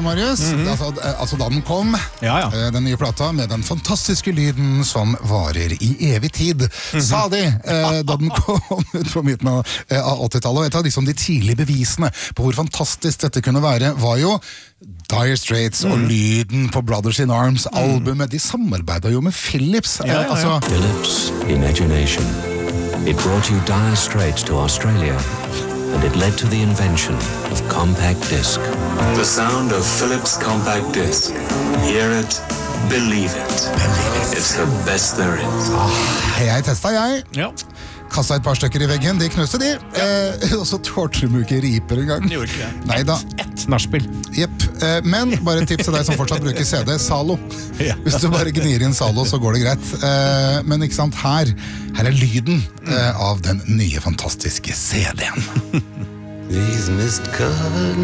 Marius. Altså da den kom, den nye plata med den fantastiske lyden som varer i evig tid, sa de da den kom ut på midten av 80-tallet. Og et av liksom de tidlige bevisene på hvor fantastisk dette kunne være, var jo Dire Straits og lyden på Brothers in Arms-albumet. De samarbeidet jo med Philips. Philips Imagination. It brought you Dire Straits to Australia, and it led to the invention of compact disc. The sound of Philips compact disc. Hear it, believe it. It's the best there is. Jeg testet, jeg. Ja. Kastet et par stykker i veggen, de knuste de. Og så tårte de ikke riper en gang. De gjorde ikke det. Neida. Et nachspiel. Jepp. Men bare et tips til deg som fortsatt bruker CD, Salo. Hvis du bare gnir inn Salo, så går det greit. Men ikke sant, her er lyden av den nye fantastiske CD-en. These mist-covered